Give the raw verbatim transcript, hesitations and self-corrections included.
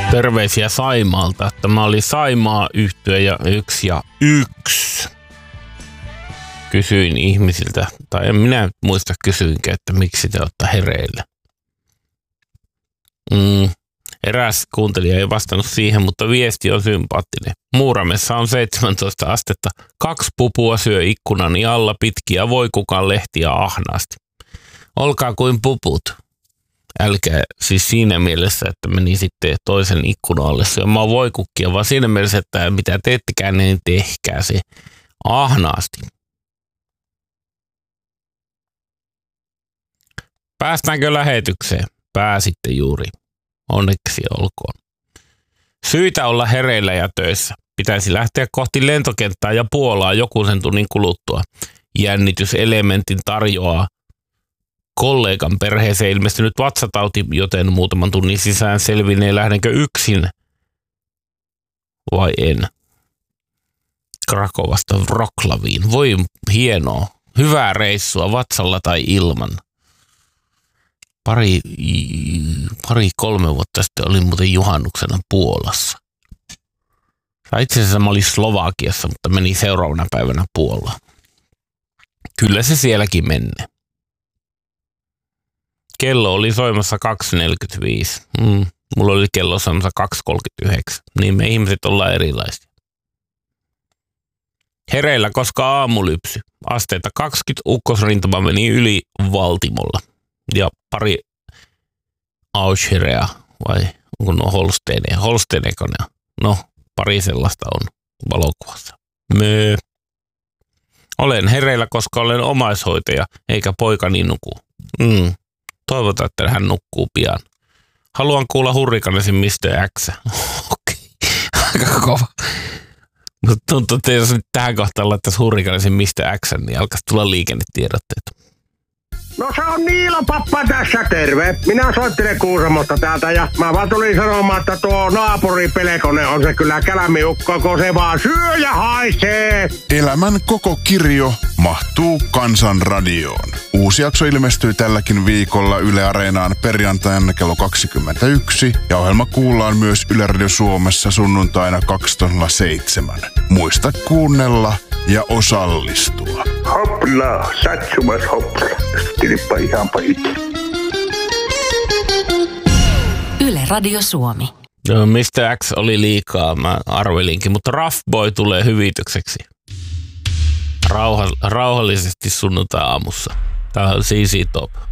Terveisiä Saimaalta. Tämä oli Saimaa yhtye ja yksi ja yksi. Kysyin ihmisiltä, tai en minä muista kysyinkään, että miksi te olette hereillä. Mm, eräs kuuntelija ei vastannut siihen, mutta viesti on sympaattinen. Muuramessa on seitsemäntoista astetta. Kaksi pupua syö ikkunani alla pitkiä voikukan lehtiä ahnaasti. Olkaa kuin puput. Älkää siis siinä mielessä, että meni sitten toisen ikkunan alle syömään voikukkia, vaan siinä mielessä, että mitä teettekään, niin tehkää se ahnaasti. Päästäänkö lähetykseen? Pääsitte juuri. Onneksi olkoon. Syitä olla hereillä ja töissä. Pitäisi lähteä kohti lentokenttää ja Puolaa joku sen tunnin kuluttua. Jännityselementin tarjoaa kollegan perheeseen ilmestynyt vatsatauti, joten muutaman tunnin sisään selvinee lähdenkö yksin vai en. Krakovasta Wrocławiin. Voi hienoa. Hyvää reissua vatsalla tai ilman. Pari, pari kolme vuotta sitten olin muuten juhannuksena Puolassa. Itse asiassa mä olin Slovakiassa, mutta meni seuraavana päivänä Puolaan. Kyllä se sielläkin menee. Kello oli soimassa kaksi neljäkymmentäviisi. Mm, mulla oli kello soimassa kaksi kolmekymmentäyhdeksän. Niin me ihmiset ollaan erilaisia. Hereillä, koska aamulypsy. Asteita kaksikymmentä, ukkosrintama meni yli Valtimolla. Ja pari Auscherea, vai onko nuo Holsteine? Holsteineko ne? No, pari sellaista on valokuvassa. Möö. Olen hereillä, koska olen omaishoitaja, eikä poikani nuku. Mm. Toivotaan, että hän nukkuu pian. Haluan kuulla Hurrikanesin mister X. Okei, aika kova. Mutta tuntuu, että jos nyt tähän kohtaan laittaisi Hurrikanesin mister X, niin alkaisi tulla liikennetiedotteet. No se on Niilo pappa tässä, terve. Minä soittelen Kuusamosta täältä ja mä vaan tulin sanomaan, että tuo naapuri Pelkonen on se kyllä kälämiukko, kun se vaan syö ja haisee. Elämän koko kirjo mahtuu Kansan radioon. Uusi jakso ilmestyy tälläkin viikolla Yle Areenaan perjantaina kello kaksikymmentäyksi ja ohjelma kuullaan myös Yle Radio Suomessa sunnuntaina kaksituhattaseitsemän. Muista kuunnella ja osallistua. Hopla, satsumas hopla. Tilippa ihan pahitse. Yle Radio Suomi. No, mister X oli liikaa, mä arvelinkin, mutta Roughboy tulee hyvitykseksi. Rauha, rauhallisesti sunnuntai aamussa. Tää on C C Top.